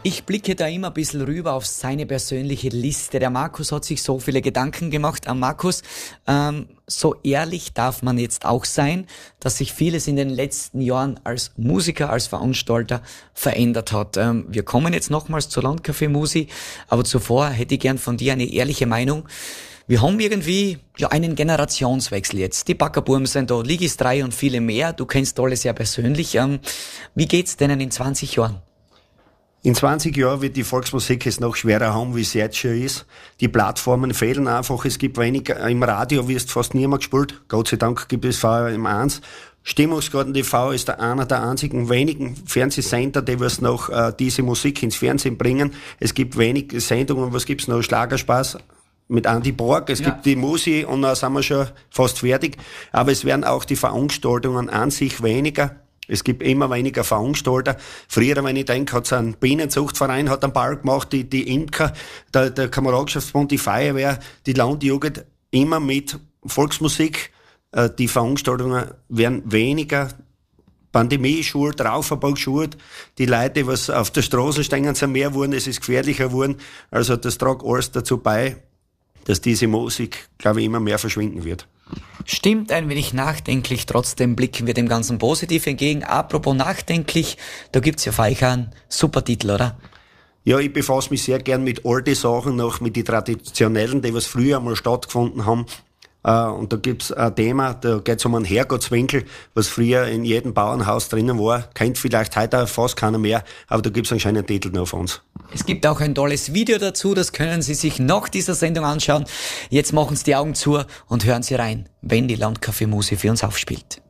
Ich blicke da immer ein bisschen rüber auf seine persönliche Liste. Der Markus hat sich so viele Gedanken gemacht. Markus, so ehrlich darf man jetzt auch sein, dass sich vieles in den letzten Jahren als Musiker, als Veranstalter verändert hat. Wir kommen jetzt nochmals zur Landcafé Musi, aber zuvor hätte ich gern von dir eine ehrliche Meinung. Wir haben irgendwie einen Generationswechsel jetzt. Die Backerbuben sind da, Ligis 3 und viele mehr. Du kennst alle sehr persönlich. Wie geht's denen in 20 Jahren? In 20 Jahren wird die Volksmusik es noch schwerer haben, wie es jetzt schon ist. Die Plattformen fehlen einfach. Es gibt wenig, im Radio wirst fast niemand gespielt. Gott sei Dank gibt es VRM1. Stimmungsgarten TV ist einer der einzigen wenigen Fernsehsender, die was noch diese Musik ins Fernsehen bringen. Es gibt wenig Sendungen. Was gibt's noch? Schlagerspaß mit Andy Borg. Es gibt die Musi und dann sind wir schon fast fertig. Aber es werden auch die Veranstaltungen an sich weniger. Es gibt immer weniger Veranstalter. Früher, wenn ich denke, hat es einen Bienenzuchtverein, hat einen Ball gemacht, die Imker, der Kameradschaftsbund, die Feuerwehr, die Landjugend, immer mit Volksmusik. Die Veranstaltungen werden weniger. Pandemie ist schuld, Raufabbau ist schuld. Die Leute, was auf der Straße stehen, sind mehr geworden, es ist gefährlicher geworden. Also das tragt alles dazu bei, dass diese Musik, glaube ich, immer mehr verschwinden wird. Stimmt ein wenig nachdenklich, trotzdem blicken wir dem Ganzen positiv entgegen. Apropos nachdenklich, da gibt's ja für euch einen super Titel, oder? Ja, ich befasse mich sehr gern mit alten Sachen, noch mit den traditionellen, die was früher einmal stattgefunden haben. Und da gibt's ein Thema, da geht's um einen Herrgottswinkel, was früher in jedem Bauernhaus drinnen war. Kennt vielleicht heute fast keiner mehr, aber da gibt's einen schönen Titel noch von uns. Es gibt auch ein tolles Video dazu, das können Sie sich nach dieser Sendung anschauen. Jetzt machen Sie die Augen zu und hören Sie rein, wenn die Landcafé Musi für uns aufspielt.